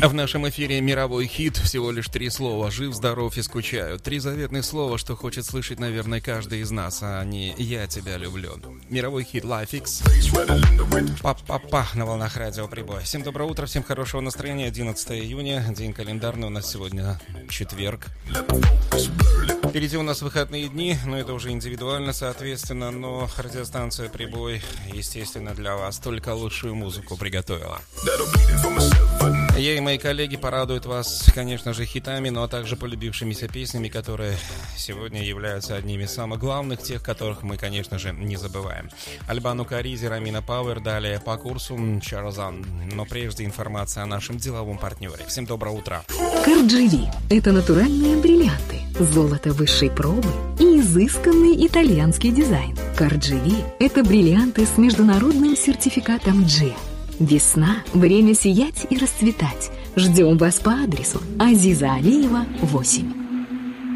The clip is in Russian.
В нашем эфире мировой хит, всего лишь 3 слова: жив, здоров и скучаю. 3 заветных слова, что хочет слышать, наверное, каждый из нас, а не «я тебя люблю». Мировой хит LifeX. Па-па-па на волнах радио Прибой. Всем доброе утро, всем хорошего настроения. 11 июня, день календарный, у нас сегодня четверг. Впереди у нас выходные дни, но это уже индивидуально, соответственно, но радиостанция Прибой, естественно, для вас только лучшую музыку приготовила. Я и мои коллеги порадуют вас, конечно же, хитами, но также полюбившимися песнями, которые сегодня являются одними из самых главных, тех, которых мы, конечно же, не забываем. Альбану Каризи, Рамина Пауэр, далее по курсу Чарозан. Но прежде информация о нашем деловом партнере. Всем доброго утра. Кардживи – это натуральные бриллианты, золото высшей пробы и изысканный итальянский дизайн. Кардживи – это бриллианты с международным сертификатом G. Весна – время сиять и расцветать. Ждем вас по адресу Азиза Алиева, 8.